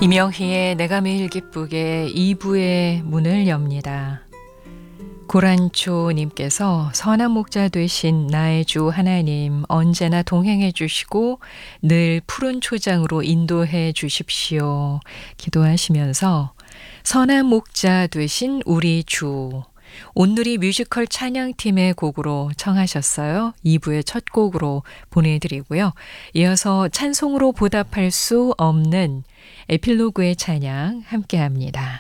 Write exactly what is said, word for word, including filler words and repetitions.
이명희의 내가 매일 기쁘게 이 부의 문을 엽니다. 고란초님께서 선한 목자 되신 나의 주 하나님 언제나 동행해 주시고 늘 푸른 초장으로 인도해 주십시오. 기도하시면서 선한 목자 되신 우리 주 온누리 뮤지컬 찬양팀의 곡으로 청하셨어요. 이 부의 첫 곡으로 보내드리고요. 이어서 찬송으로 보답할 수 없는 에필로그의 찬양 함께합니다.